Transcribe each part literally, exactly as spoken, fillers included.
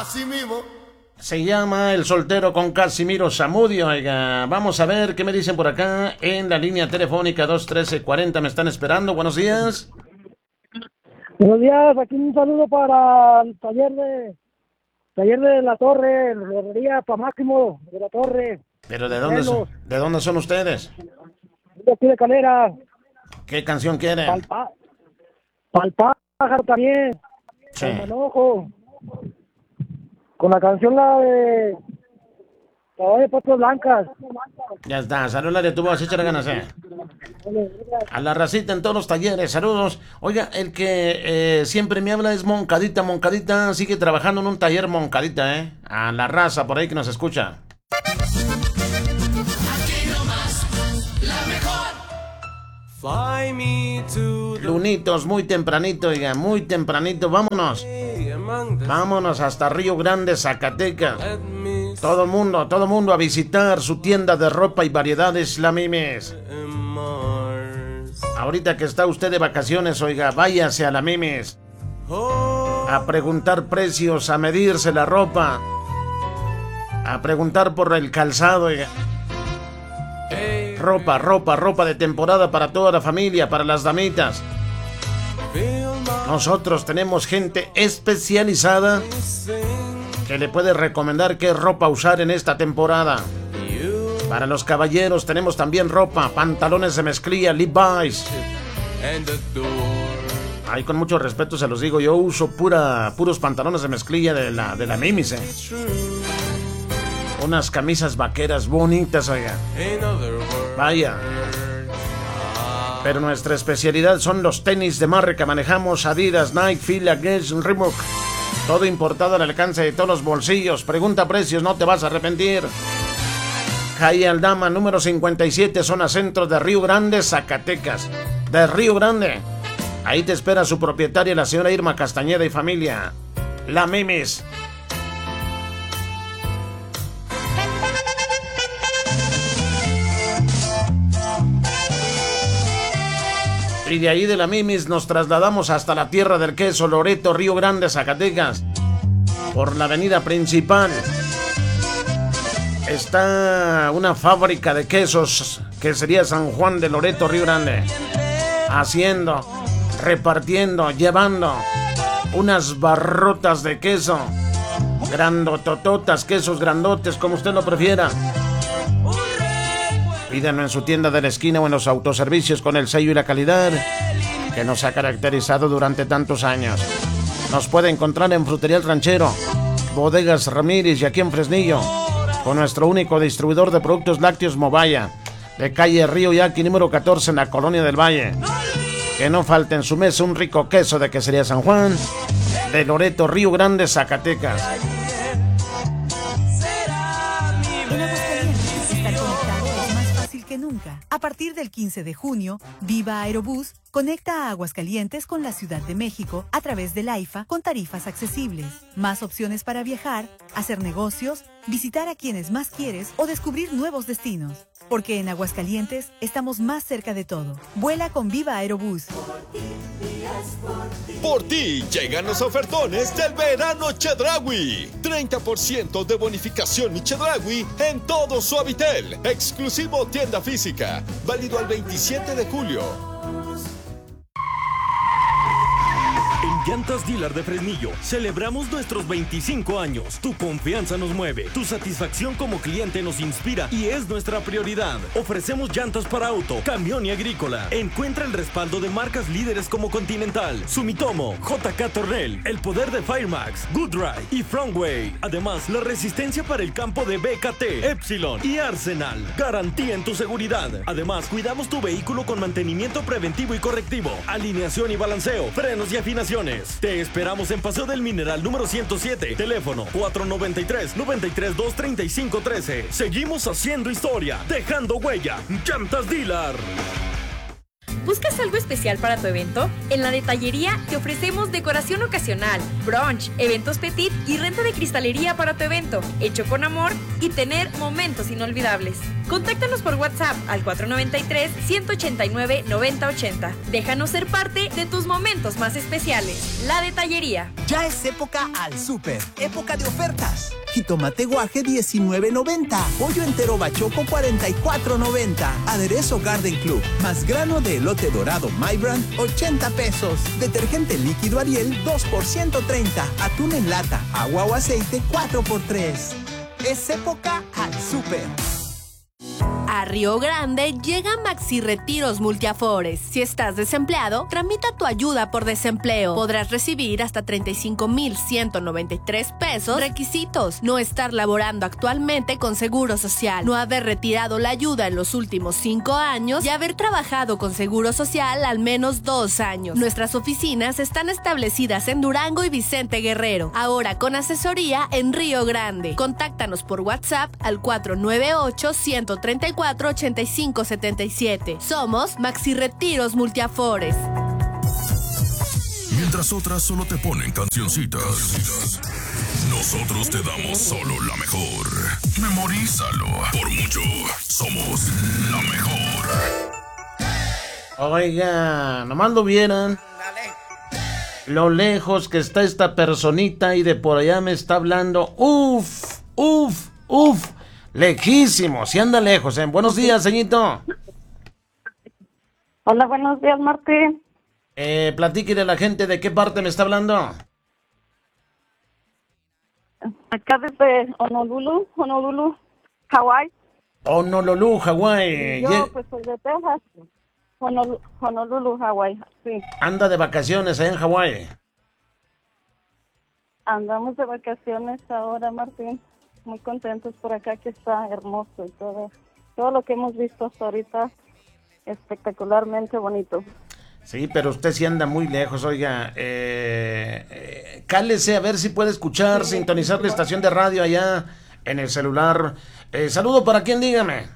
Así mismo. Se llama El Soltero con Casimiro Zamudio. Oiga, vamos a ver qué me dicen por acá en la línea telefónica dos trece cuarenta. Me están esperando. Buenos días. Buenos días. Aquí un saludo para el taller de taller de La Torre, herrería para Máximo de La Torre. ¿Pero de dónde son, de dónde son ustedes? De aquí de Calera. ¿Qué canción quieren? Palpa, Palpa Pájaro también. Sí. Con Manojo. Con la canción la de la de Patas Blancas. Ya está, saludos de tu voz, échale ganas, eh. A la racita en todos los talleres, saludos. Oiga, el que eh, siempre me habla es Moncadita, Moncadita sigue trabajando en un taller Moncadita, eh. A la raza por ahí que nos escucha. Aquí nomás, la mejor. Fly me to the... Lunitos, muy tempranito, oiga, muy tempranito, vámonos. Vámonos hasta Río Grande, Zacatecas. Todo mundo, todo mundo a visitar su tienda de ropa y variedades, La Mimis. Ahorita que está usted de vacaciones, oiga, váyase a La Mimis. A preguntar precios, a medirse la ropa. A preguntar por el calzado, oiga. Ropa, ropa, ropa de temporada para toda la familia, para las damitas. Nosotros tenemos gente especializada que le puede recomendar qué ropa usar en esta temporada. Para los caballeros tenemos también ropa, pantalones de mezclilla, Levi's. Ahí con mucho respeto se los digo, yo uso pura, puros pantalones de mezclilla de la, de la Mimis, eh. Unas camisas vaqueras bonitas, oiga. Vaya. Pero nuestra especialidad son los tenis de marca. Manejamos Adidas, Nike, Fila, Guess, Reebok. Todo importado al alcance de todos los bolsillos. Pregunta precios, no te vas a arrepentir. Calle Aldama, número cincuenta y siete, zona centro de Río Grande, Zacatecas. De Río Grande. Ahí te espera su propietaria, la señora Irma Castañeda y familia. La Mimis. Y de ahí de La Mimis nos trasladamos hasta la tierra del queso, Loreto, Río Grande, Zacatecas. Por la avenida principal está una fábrica de quesos que sería San Juan de Loreto, Río Grande. Haciendo, repartiendo, llevando unas barrotas de queso. Grandotototas, quesos grandotes, como usted lo prefiera. Pídanlo en su tienda de la esquina o en los autoservicios con el sello y la calidad que nos ha caracterizado durante tantos años. Nos puede encontrar en Frutería El Ranchero, Bodegas Ramírez y aquí en Fresnillo, con nuestro único distribuidor de productos lácteos Movaya, de calle Río Yaqui número catorce en la Colonia del Valle. Que no falte en su mesa un rico queso de Quesería San Juan, de Loreto, Río Grande, Zacatecas. Que nunca. A partir del quince de junio, Viva Aerobús conecta a Aguascalientes con la Ciudad de México a través del AIFA con tarifas accesibles. Más opciones para viajar, hacer negocios, visitar a quienes más quieres o descubrir nuevos destinos. Porque en Aguascalientes estamos más cerca de todo. Vuela con Viva Aerobús. Por ti llegan los ofertones del verano Chedraui. treinta por ciento de bonificación Chedraui en todo Suavitel. Exclusivo tienda física. Válido al veintisiete de julio. En Llantas Dealer de Fresnillo celebramos nuestros veinticinco años. Tu confianza nos mueve, tu satisfacción como cliente nos inspira y es nuestra prioridad. Ofrecemos llantas para auto, camión y agrícola. Encuentra el respaldo de marcas líderes como Continental, Sumitomo, J K Tornel, el poder de Firemax, Goodride y Frontway. Además, la resistencia para el campo de B K T, Epsilon y Arsenal. Garantía en tu seguridad. Además, cuidamos tu vehículo con mantenimiento preventivo y correctivo, alineación y balanceo, frenos y afinaciones. Te esperamos en Paseo del Mineral número ciento siete. Teléfono cuatro noventa y tres, noventa y tres, dos treinta y cinco trece. Seguimos haciendo historia, dejando huella. Llantas Dealer. ¿Buscas algo especial para tu evento? En la detallería te ofrecemos decoración ocasional, brunch, eventos petit y renta de cristalería para tu evento, hecho con amor y tener momentos inolvidables. Contáctanos por WhatsApp al cuatro nueve tres, uno ocho nueve, nueve cero ocho cero. Déjanos ser parte de tus momentos más especiales. La detallería. Ya es época al súper, época de ofertas. Jitomate guaje diecinueve noventa, pollo entero bachoco cuarenta y cuatro noventa, aderezo Garden Club, más grano de elote dorado My Brand ochenta pesos, detergente líquido Ariel dos por ciento treinta, atún en lata, agua o aceite cuatro por tres. Es época al súper. A Río Grande llega Maxi Retiros Multiafores. Si estás desempleado, tramita tu ayuda por desempleo. Podrás recibir hasta treinta y cinco mil ciento noventa y tres pesos. Requisitos: no estar laborando actualmente con Seguro Social, no haber retirado la ayuda en los últimos cinco años y haber trabajado con Seguro Social al menos dos años. Nuestras oficinas están establecidas en Durango y Vicente Guerrero, ahora con asesoría en Río Grande. Contáctanos por WhatsApp al cuatro nueve ocho, uno tres cuatro, ocho cinco siete siete. Somos Maxi Retiros Multiafores. Mientras otras solo te ponen cancioncitas, nosotros te damos solo la mejor. Memorízalo. Por mucho, somos la mejor. Oiga, nomás lo vieran lo lejos que está esta personita y de por allá me está hablando. Uf, uf, uf. Lejísimo, si anda lejos, ¿eh? Buenos días, señito. Hola, buenos días, Martín. Eh, platíquele a la gente de qué parte me está hablando. Acá desde Honolulu, Honolulu, Hawái. Honolulu, Hawái. Yo, Ye- pues, soy de Texas. Honolulu, Honolulu, Hawái, sí. Anda de vacaciones allá en Hawái. Andamos de vacaciones ahora, Martín. Muy contentos por acá, que está hermoso y todo. Todo lo que hemos visto hasta ahorita, espectacularmente bonito. Sí, pero usted sí anda muy lejos, oiga. Eh, eh, cálese a ver si puede escuchar, Sí, sintonizar la sí. estación de radio allá en el celular. Eh, saludo para quién, dígame.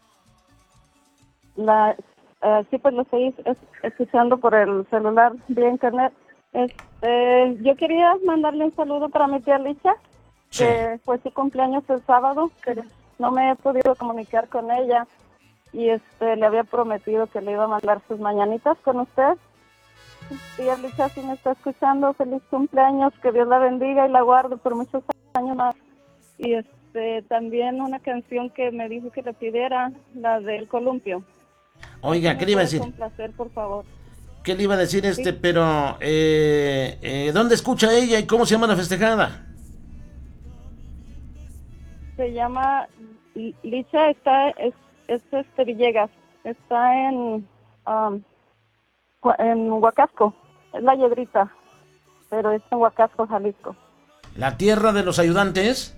La, eh, sí, pues lo estoy es- escuchando por el celular vía internet. Este, yo quería mandarle un saludo para mi tía Licha, Sí. que fue su cumpleaños el sábado, que no me he podido comunicar con ella y este le había prometido que le iba a mandar sus mañanitas con usted. Tía Licha, si me está escuchando, feliz cumpleaños, que Dios la bendiga y la guarde por muchos años más. Y este también una canción que me dijo que le pidiera, la del columpio. Oiga, ¿qué le iba a decir? Un placer, por favor. ¿Qué le iba a decir este? Pero, eh, eh, ¿dónde escucha ella y cómo se llama la festejada? Se llama Licha, está es, es este Villegas, está en um, Hua- en Huacasco, es la Yedrita, pero es en Huacasco, Jalisco. ¿La tierra de los ayudantes?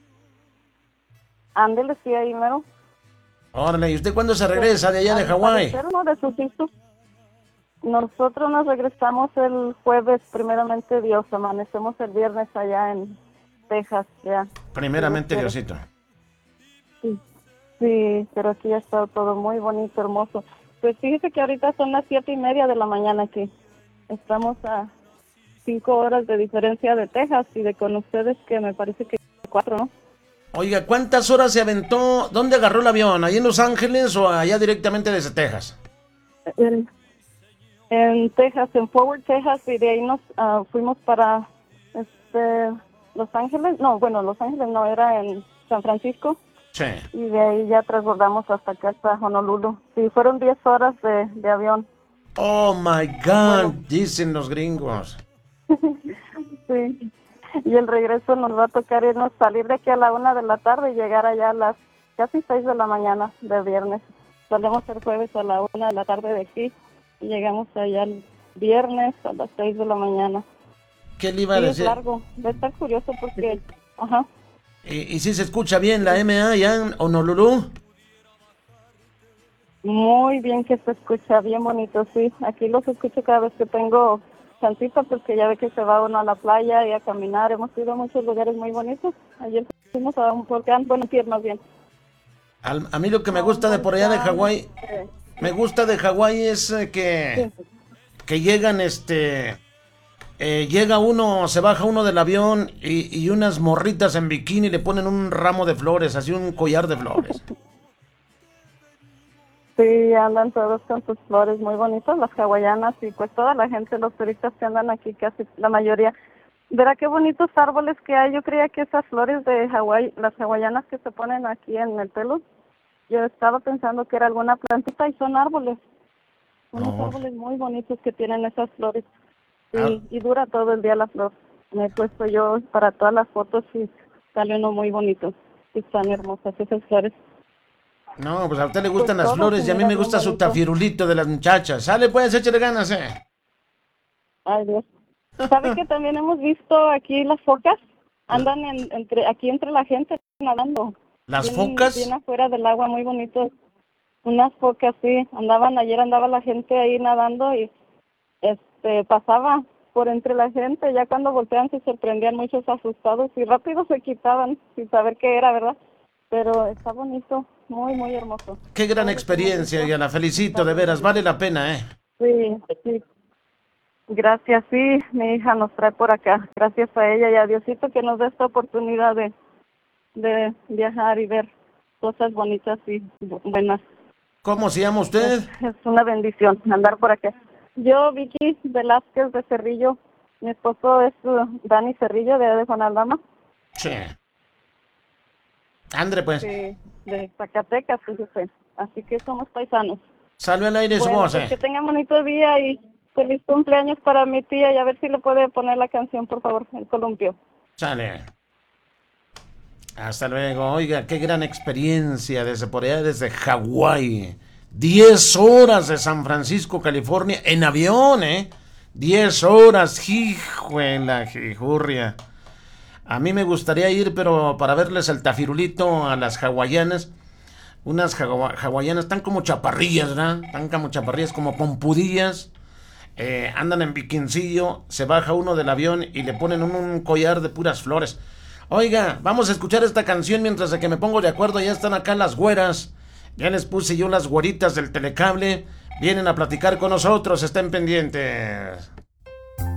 Ándele, sí, ahí mero. Órale, ¿y usted cuándo se regresa de allá de Al Hawái? parecer, uno de sus hijos. Nosotros nos regresamos el jueves, primeramente Dios, amanecemos el viernes allá en Texas, ya. Primeramente, Dios Diosito. Sí, sí, pero aquí ha estado todo muy bonito, hermoso. Pues fíjese que ahorita son las siete y media de la mañana aquí. Estamos a cinco horas de diferencia de Texas y de con ustedes, que me parece que cuatro, ¿no? Oiga, ¿cuántas horas se aventó? ¿Dónde agarró el avión? ¿Ahí en Los Ángeles o allá directamente desde Texas? En, en Texas, en Forward, Texas, y de ahí nos ah, fuimos para este Los Ángeles. No, bueno, Los Ángeles no, era en San Francisco. Sí. Y de ahí ya transbordamos hasta acá, hasta Honolulu. Sí, fueron diez horas de, de avión. Oh my God, dicen los gringos. Sí. Y el regreso nos va a tocar irnos, salir de aquí a la una de la tarde y llegar allá a las casi seis de la mañana de viernes. Salimos el jueves a la una de la tarde de aquí y llegamos allá el viernes a las seis de la mañana. ¿Qué le iba a Sí, es decir? largo. Va a estar curioso porque... Ajá. ¿Y, y si se escucha bien la M A allá en Honolulu? Muy bien, que se escucha, bien bonito, sí. Aquí los escucho cada vez que tengo chancita, porque ya ve que se va uno a la playa y a caminar. Hemos ido a muchos lugares muy bonitos. Ayer fuimos a un volcán, bueno, sí, más bien. Al- a mí lo que me gusta de por allá de Hawái me gusta de Hawái es eh, que, Sí. que llegan, este, eh, llega uno, se baja uno del avión y, y unas morritas en bikini le ponen un ramo de flores, así un collar de flores. Sí, andan todos con sus flores muy bonitas, las hawaianas, y pues toda la gente, los turistas que andan aquí, casi la mayoría. Verá qué bonitos árboles que hay. Yo creía que esas flores de Hawái, las hawaianas que se ponen aquí en el pelo, yo estaba pensando que era alguna plantita y son árboles. Unos No. árboles muy bonitos que tienen esas flores. Y, Ah. y dura todo el día la flor. Me he puesto yo para todas las fotos y sale uno muy bonito. Y están hermosas esas flores. No, pues a usted le gustan Pues las todo flores se y a mí mira me bien gusta su bonito. tafirulito de las muchachas. Sale pues, échale ganas, eh. Ay, Dios. ¿Sabe que también hemos visto aquí las focas? Andan en, entre aquí entre la gente nadando. ¿Las Bien- focas? Bien afuera del agua, muy bonito. Unas focas, sí. Andaban, ayer andaba la gente ahí nadando y este pasaba por entre la gente. Ya cuando voltean se sorprendían muchos asustados y rápido se quitaban sin saber qué era, ¿verdad? Pero está bonito, muy, muy hermoso. Qué gran experiencia, y la felicito, de veras, vale la pena, eh. Sí, sí. Gracias, sí, mi hija nos trae por acá. Gracias a ella y a Diosito que nos da esta oportunidad de, de viajar y ver cosas bonitas y bu- buenas. ¿Cómo se llama usted? Es una bendición andar por acá. Yo, Vicky Velázquez de Cerrillo. Mi esposo es uh, Dani Cerrillo de, de Juan Aldama. Sí. Andre, pues. Sí, de Zacatecas, fíjese. Así que somos paisanos. Salve al aire su Bueno, voz, pues eh. que tengan bonito día y feliz cumpleaños para mi tía, y a ver si le puede poner la canción, por favor, el columpio. Sale. Hasta luego. Oiga, qué gran experiencia desde por allá, desde Hawái. Diez horas de San Francisco, California, en avión, ¿eh? Diez horas, hijo en la jijurria. A mí me gustaría ir, pero para verles el tafirulito a las hawaianas. Unas hawa- hawaianas están como chaparrillas, ¿verdad? Están como chaparrillas, como pompudillas. Eh, andan en biquincillo, se baja uno del avión y le ponen un, un collar de puras flores. Oiga, vamos a escuchar esta canción mientras de que me pongo de acuerdo. Ya están acá las güeras. Ya les puse yo las güeritas del telecable. Vienen a platicar con nosotros, estén pendientes.